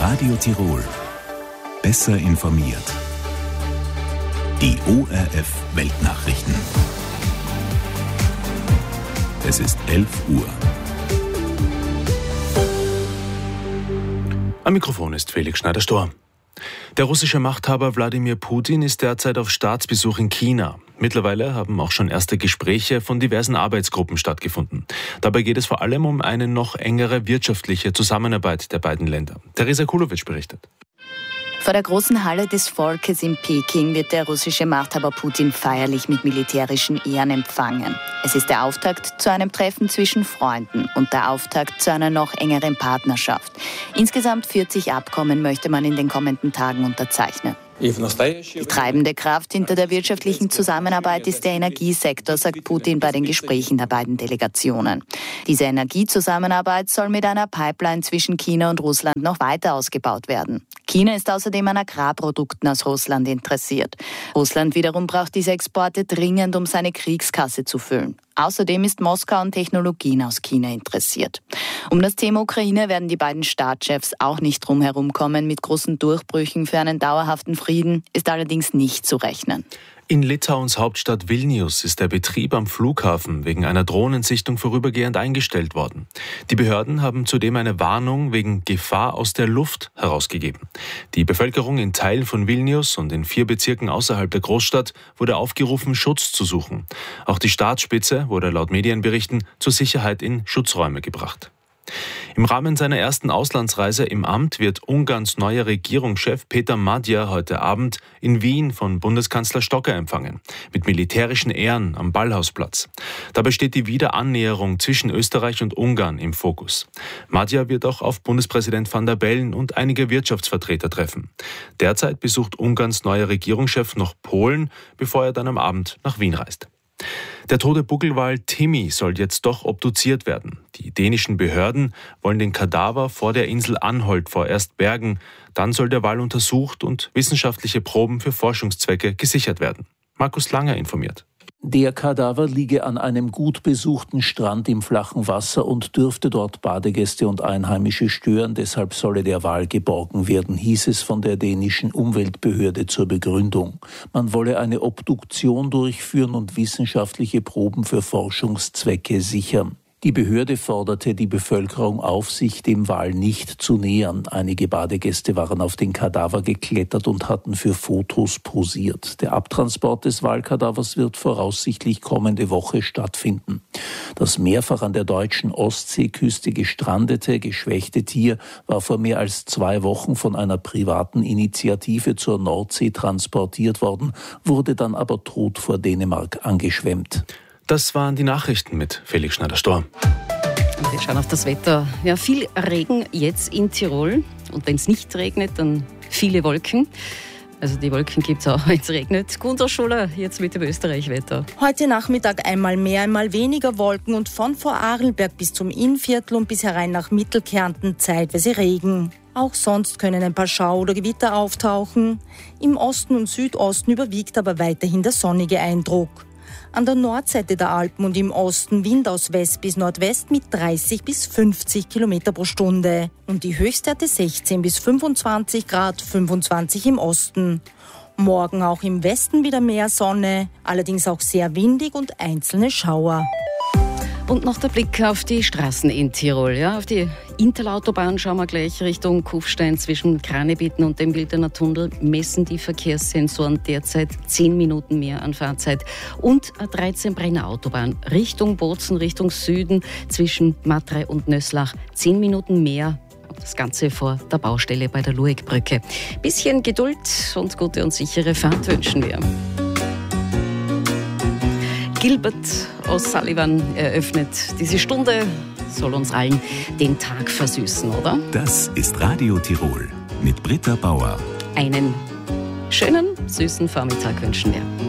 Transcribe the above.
Radio Tirol. Besser informiert. Die ORF Weltnachrichten. Es ist 11 Uhr. Am Mikrofon ist Felix Schneider-Storr. Der russische Machthaber Wladimir Putin ist derzeit auf Staatsbesuch in China. Mittlerweile haben auch schon erste Gespräche von diversen Arbeitsgruppen stattgefunden. Dabei geht es vor allem um eine noch engere wirtschaftliche Zusammenarbeit der beiden Länder. Teresa Kulowitsch berichtet. Vor der großen Halle des Volkes in Peking wird der russische Machthaber Putin feierlich mit militärischen Ehren empfangen. Es ist der Auftakt zu einem Treffen zwischen Freunden und der Auftakt zu einer noch engeren Partnerschaft. Insgesamt 40 Abkommen möchte man in den kommenden Tagen unterzeichnen. Die treibende Kraft hinter der wirtschaftlichen Zusammenarbeit ist der Energiesektor, sagt Putin bei den Gesprächen der beiden Delegationen. Diese Energiezusammenarbeit soll mit einer Pipeline zwischen China und Russland noch weiter ausgebaut werden. China ist außerdem an Agrarprodukten aus Russland interessiert. Russland wiederum braucht diese Exporte dringend, um seine Kriegskasse zu füllen. Außerdem ist Moskau an Technologien aus China interessiert. Um das Thema Ukraine werden die beiden Staatschefs auch nicht drum herum kommen. Mit großen Durchbrüchen für einen dauerhaften Frieden ist allerdings nicht zu rechnen. In Litauens Hauptstadt Vilnius ist der Betrieb am Flughafen wegen einer Drohnensichtung vorübergehend eingestellt worden. Die Behörden haben zudem eine Warnung wegen Gefahr aus der Luft herausgegeben. Die Bevölkerung in Teilen von Vilnius und in 4 Bezirken außerhalb der Großstadt wurde aufgerufen, Schutz zu suchen. Auch die Staatsspitze wurde laut Medienberichten zur Sicherheit in Schutzräume gebracht. Im Rahmen seiner ersten Auslandsreise im Amt wird Ungarns neuer Regierungschef Péter Magyar heute Abend in Wien von Bundeskanzler Stocker empfangen, mit militärischen Ehren am Ballhausplatz. Dabei steht die Wiederannäherung zwischen Österreich und Ungarn im Fokus. Magyar wird auch auf Bundespräsident Van der Bellen und einige Wirtschaftsvertreter treffen. Derzeit besucht Ungarns neuer Regierungschef noch Polen, bevor er dann am Abend nach Wien reist. Der tote Buckelwal Timmy soll jetzt doch obduziert werden. Die dänischen Behörden wollen den Kadaver vor der Insel Anholt vorerst bergen. Dann soll der Wal untersucht und wissenschaftliche Proben für Forschungszwecke gesichert werden. Markus Langer informiert. Der Kadaver liege an einem gut besuchten Strand im flachen Wasser und dürfte dort Badegäste und Einheimische stören. Deshalb solle der Wal geborgen werden, hieß es von der dänischen Umweltbehörde zur Begründung. Man wolle eine Obduktion durchführen und wissenschaftliche Proben für Forschungszwecke sichern. Die Behörde forderte die Bevölkerung auf, sich dem Wal nicht zu nähern. Einige Badegäste waren auf den Kadaver geklettert und hatten für Fotos posiert. Der Abtransport des Walkadavers wird voraussichtlich kommende Woche stattfinden. Das mehrfach an der deutschen Ostseeküste gestrandete, geschwächte Tier war vor mehr als 2 Wochen von einer privaten Initiative zur Nordsee transportiert worden, wurde dann aber tot vor Dänemark angeschwemmt. Das waren die Nachrichten mit Felix Schneider-Storr. Und wir schauen auf das Wetter. Ja, viel Regen jetzt in Tirol. Und wenn es nicht regnet, dann viele Wolken. Also die Wolken gibt es auch, wenn es regnet. Gunter Schuller, jetzt mit dem Österreich-Wetter. Heute Nachmittag einmal mehr, einmal weniger Wolken und von Vorarlberg bis zum Innviertel und bis herein nach Mittelkärnten zeitweise Regen. Auch sonst können ein paar Schau- oder Gewitter auftauchen. Im Osten und Südosten überwiegt aber weiterhin der sonnige Eindruck. An der Nordseite der Alpen und im Osten Wind aus West bis Nordwest mit 30 bis 50 Kilometer pro Stunde. Und die Höchstwerte 16 bis 25 Grad, 25 im Osten. Morgen auch im Westen wieder mehr Sonne, allerdings auch sehr windig und einzelne Schauer. Und noch der Blick auf die Straßen in Tirol. Ja, auf die Interlautobahn schauen wir gleich Richtung Kufstein. Zwischen Kranebitten und dem Wildener Tunnel messen die Verkehrssensoren derzeit 10 Minuten mehr an Fahrzeit. Und A13 Brenner Autobahn Richtung Bozen, Richtung Süden zwischen Matrei und Nöslach 10 Minuten mehr. Das Ganze vor der Baustelle bei der Luegbrücke. Bisschen Geduld und gute und sichere Fahrt wünschen wir. Gilbert O'Sullivan eröffnet diese Stunde, soll uns allen den Tag versüßen, oder? Das ist Radio Tirol mit Britta Bauer. Einen schönen, süßen Vormittag wünschen wir.